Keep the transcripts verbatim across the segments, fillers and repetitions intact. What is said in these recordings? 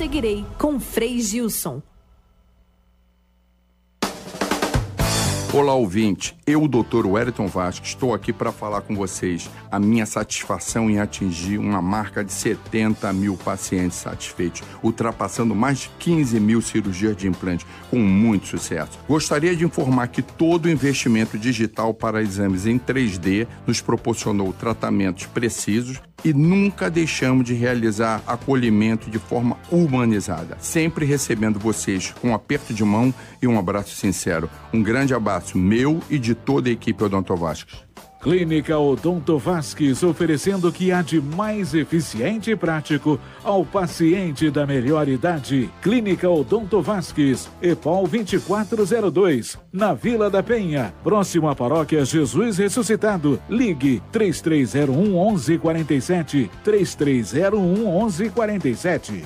seguirei com Frei Gilson. Olá, ouvinte. Eu, doutor Wellington Vasco, estou aqui para falar com vocês a minha satisfação em atingir uma marca de setenta mil pacientes satisfeitos, ultrapassando mais de quinze mil cirurgias de implante, com muito sucesso. Gostaria de informar que todo o investimento digital para exames em três D nos proporcionou tratamentos precisos e nunca deixamos de realizar acolhimento de forma humanizada, sempre recebendo vocês com um aperto de mão e um abraço sincero. Um grande abraço meu e de toda a equipe Odonto Vasques. Clínica Odonto Vasques, oferecendo o que há de mais eficiente e prático ao paciente da melhor idade. Clínica Odonto Vasques, EPOL vinte e quatro zero dois, na Vila da Penha, próximo à Paróquia Jesus Ressuscitado. Ligue três três zero um, um um quatro sete, três três zero um, um um quatro sete.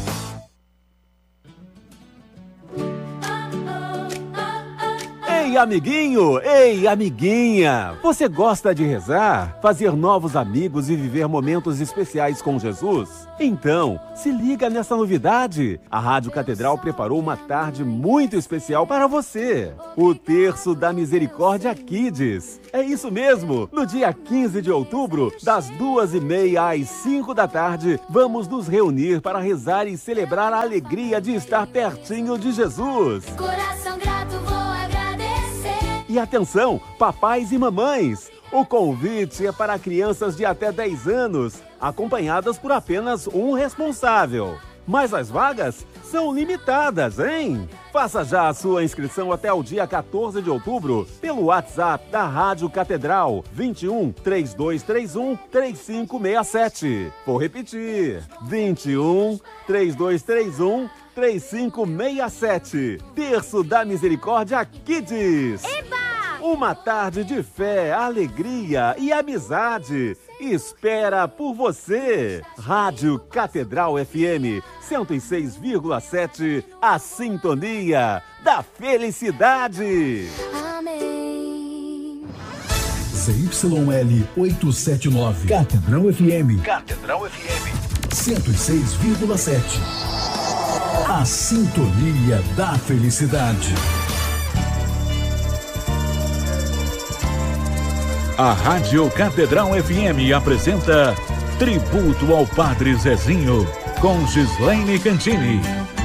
Ei, amiguinho! Ei, amiguinha! Você gosta de rezar, fazer novos amigos e viver momentos especiais com Jesus? Então, se liga nessa novidade! A Rádio Catedral preparou uma tarde muito especial para você. O Terço da Misericórdia Kids. É isso mesmo! No dia quinze de outubro, das duas e meia às cinco da tarde, vamos nos reunir para rezar e celebrar a alegria de estar pertinho de Jesus. Coração grato, vou agradecer. E atenção, papais e mamães! O convite é para crianças de até dez anos, acompanhadas por apenas um responsável. Mas as vagas são limitadas, hein? Faça já a sua inscrição até o dia quatorze de outubro pelo WhatsApp da Rádio Catedral vinte e um, três dois três um, três cinco seis sete. Vou repetir, vinte e um, três dois três um, três cinco seis sete. Terço da Misericórdia Kids. Eba! Uma tarde de fé, alegria e amizade. Espera por você. Rádio Catedral F M cento e seis vírgula sete, a sintonia da felicidade. Amém. Z Y L oitocentos e setenta e nove, Catedral F M. Catedral F M cento e seis vírgula sete. A sintonia da felicidade. A Rádio Catedral F M apresenta Tributo ao Padre Zezinho, com Gislaine Cantini.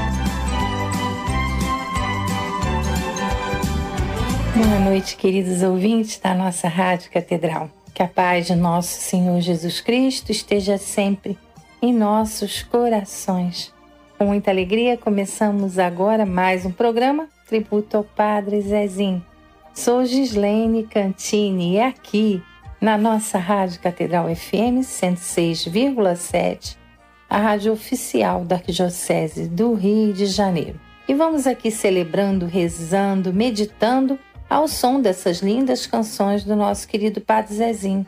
Boa noite, queridos ouvintes da nossa Rádio Catedral. Que a paz de nosso Senhor Jesus Cristo esteja sempre em nossos corações. Com muita alegria, começamos agora mais um programa Tributo ao Padre Zezinho. Sou Gislaine Cantini e é aqui, na nossa Rádio Catedral F M cento e seis vírgula sete, a rádio oficial da Arquidiocese do Rio de Janeiro. E vamos aqui celebrando, rezando, meditando ao som dessas lindas canções do nosso querido Padre Zezinho.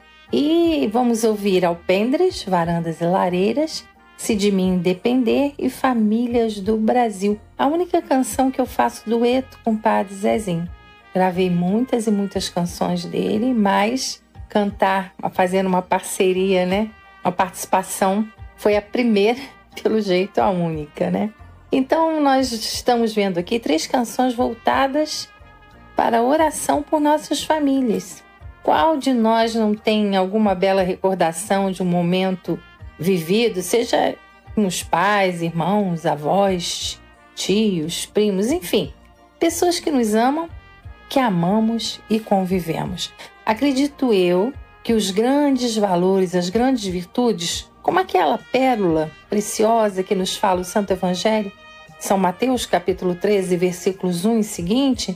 E vamos ouvir Alpendres, Varandas e Lareiras, Se de Mim Depender e Famílias do Brasil, a única canção que eu faço dueto com o Padre Zezinho. Gravei muitas e muitas canções dele, mas cantar, fazendo uma parceria, né? Uma participação, foi a primeira, pelo jeito a única, né? Então nós estamos vendo aqui três canções voltadas para a oração por nossas famílias. Qual de nós não tem alguma bela recordação de um momento vivido, seja com os pais, irmãos, avós, tios, primos, enfim, pessoas que nos amam, que amamos e convivemos. Acredito eu que os grandes valores, as grandes virtudes, como aquela pérola preciosa que nos fala o Santo Evangelho, São Mateus capítulo treze, versículos um e seguinte,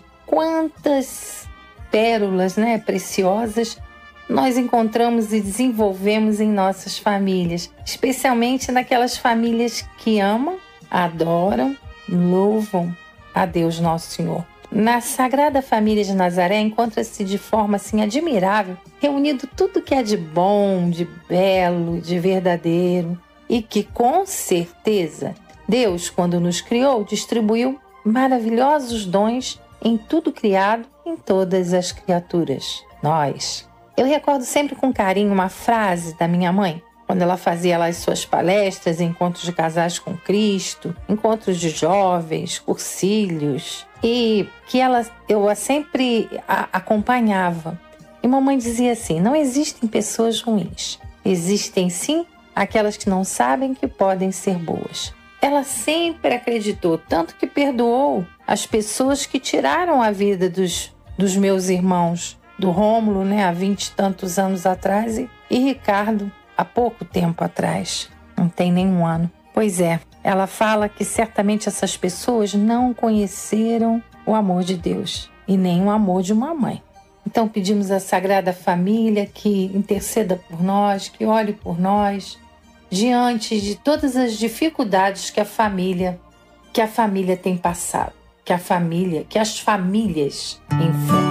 quantas pérolas, né, preciosas nós encontramos e desenvolvemos em nossas famílias, especialmente naquelas famílias que amam, adoram, louvam a Deus Nosso Senhor. Na Sagrada Família de Nazaré encontra-se de forma assim admirável, reunido tudo que é de bom, de belo, de verdadeiro, e que com certeza Deus, quando nos criou, distribuiu maravilhosos dons em tudo criado, em todas as criaturas. Nós. Eu recordo sempre com carinho uma frase da minha mãe, quando ela fazia lá as suas palestras, encontros de casais com Cristo, encontros de jovens, cursilhos, e que ela, eu a sempre a, acompanhava. E mamãe dizia assim: não existem pessoas ruins, existem sim aquelas que não sabem que podem ser boas. Ela sempre acreditou, tanto que perdoou as pessoas que tiraram a vida dos, dos meus irmãos, do Rômulo, né, há vinte e tantos anos atrás, e, e Ricardo, há pouco tempo atrás, não tem nenhum ano. Pois é, ela fala que certamente essas pessoas não conheceram o amor de Deus e nem o amor de uma mãe. Então pedimos à Sagrada Família que interceda por nós, que olhe por nós, diante de todas as dificuldades que a família, que a família tem passado, que a família, que as famílias enfrentam.